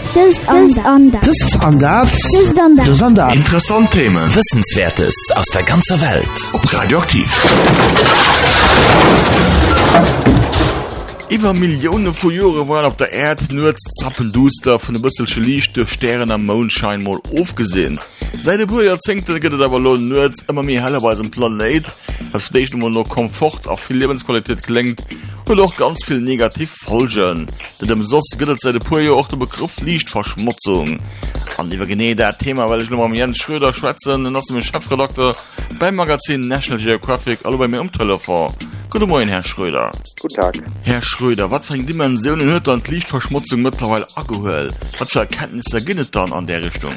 Interessant Themen. Wissenswertes aus der ganzen Welt. Ob Radioaktiv. Über Millionen von Jahren waren auf der Erde nur Zappenduster von ein bisschen Licht durch Sterne am Mondschein mal aufgesehen. Seit ein paar Jahrzehnten geht es aber nur immer mehr heller bei diesem Planet, was vielleicht immer noch Komfort, auch viel Lebensqualität klingt und auch ganz viel negativ Folgen. Denn im Soss gibt es seit ein paar Jahren auch der Begriff Lichtverschmutzung. Und über genau das Thema, weil ich noch mal mit Jens Schröder schwätzen, dann ist mein Chefredakteur beim Magazin National Geographic, alle bei mir am Telefon. Guten Morgen, Herr Schröder. Guten Tag. Herr Schröder, was für eine Dimensionen hat dann die Lichtverschmutzung mittlerweile angehört? Was für Erkenntnisse gibt es dann an der Richtung?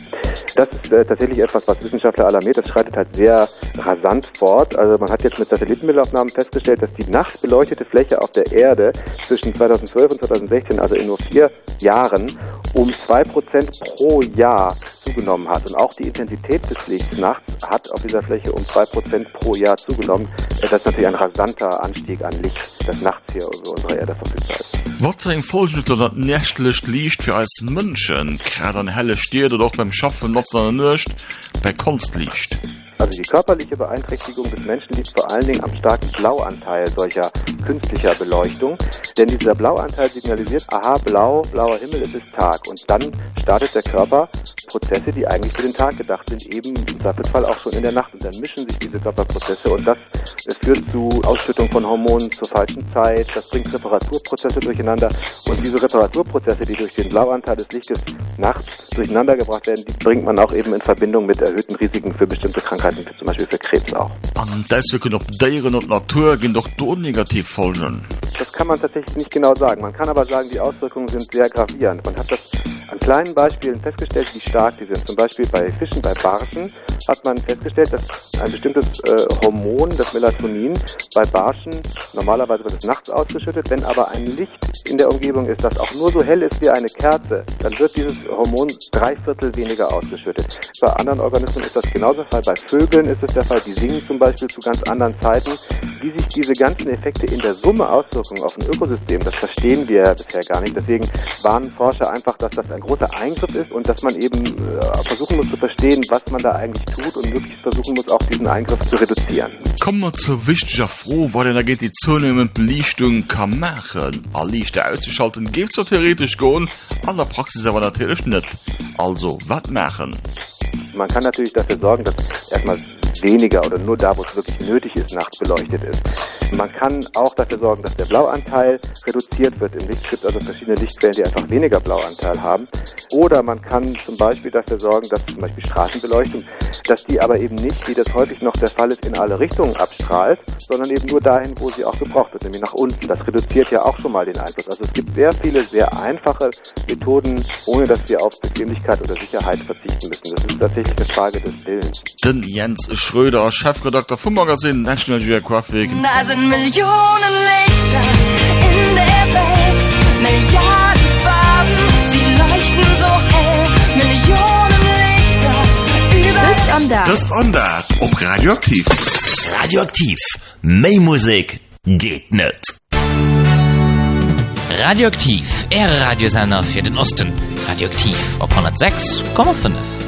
Das ist tatsächlich etwas, was Wissenschaftler alarmiert. Das schreitet halt sehr rasant fort. Also man hat jetzt mit Satellitenbildaufnahmen festgestellt, dass die nachts beleuchtete Fläche auf der Erde zwischen 2012 und 2016, also in nur 4 Jahren, um 2% pro Jahr zugenommen hat. Und auch die Intensität des Lichts nachts hat auf dieser Fläche um 2% pro Jahr zugenommen. Das ist natürlich ein rasanter Anstieg an Licht, das nachts hier über unsere Erde verfügbar ist. Was für ein Folgen das nächtlich Licht für als Menschen, gerade an helle Stier oder auch beim Schaffen nutzen nicht, bei Kunstlicht? Also die körperliche Beeinträchtigung des Menschen liegt vor allen Dingen am starken Blauanteil solcher künstlicher Beleuchtung. Denn dieser Blauanteil signalisiert, aha, blauer Himmel, es ist Tag. Und dann startet der Körper Prozesse, die eigentlich für den Tag gedacht sind, eben im Zweifelsfall auch schon in der Nacht. Und dann mischen sich diese Körperprozesse und das führt zu Ausschüttung von Hormonen zur falschen Zeit. Das bringt Reparaturprozesse durcheinander. Und diese Reparaturprozesse, die durch den Blauanteil des Lichtes nachts durcheinander gebracht werden, die bringt man auch eben in Verbindung mit erhöhten Risiken für bestimmte Krankheiten, zum Beispiel für Krebs auch. Und deswegen ob Tieren und Natur gehen doch dort negativ Folgen. Das kann man tatsächlich nicht genau sagen. Man kann aber sagen, die Auswirkungen sind sehr gravierend. Man hat das an kleinen Beispielen festgestellt, wie stark die sind. Zum Beispiel bei Fischen, bei Barschen hat man festgestellt, dass ein bestimmtes Hormon, das Melatonin, bei Barschen normalerweise wird es nachts ausgeschüttet. Wenn aber ein Licht in der Umgebung ist, das auch nur so hell ist wie eine Kerze, dann wird dieses Hormon 3/4 weniger ausgeschüttet. Bei anderen Organismen ist das genauso der Fall. Bei Vögeln ist es der Fall, die singen zum Beispiel zu ganz anderen Zeiten. Wie sich diese ganzen Effekte in der Summe Auswirkungen auf ein Ökosystem, das verstehen wir bisher gar nicht. Deswegen warnen Forscher einfach, dass das ein großer Eingriff ist und dass man eben versuchen muss zu verstehen, was man da eigentlich tut und möglichst versuchen muss, auch diesen Eingriff zu reduzieren. Kommen wir zur wichtigen Frage, weil denn da geht die zunehmende Belichtung kann machen. All Lichter auszuschalten gibt es ja theoretisch gehen, an der Praxis aber natürlich nicht. Also, was machen? Man kann natürlich dafür sorgen, dass erstmal weniger oder nur da, wo es wirklich nötig ist, nachts beleuchtet ist. Man kann auch dafür sorgen, dass der Blauanteil reduziert wird im Licht. Es gibt also verschiedene Lichtquellen, die einfach weniger Blauanteil haben. Oder man kann zum Beispiel dafür sorgen, dass zum Beispiel Straßenbeleuchtung, dass die aber eben nicht, wie das häufig noch der Fall ist, in alle Richtungen abstrahlt, sondern eben nur dahin, wo sie auch gebraucht wird, nämlich nach unten. Das reduziert ja auch schon mal den Einfluss. Also es gibt sehr viele, sehr einfache Methoden, ohne dass wir auf Bequemlichkeit oder Sicherheit verzichten müssen. Das ist tatsächlich eine Frage des Willens. Denn Jens Schröder, Chefredakteur vom Magazin National Geographic. Da sind Millionen Lichter in der Welt, Milliarden Farben, sie leuchten so hell, Millionen Lichter überall. Das Andert, ob Radioaktiv. Radioaktiv, mehr Musik geht nicht. Radioaktiv, Radiosender für den Osten. Radioaktiv auf 106,5.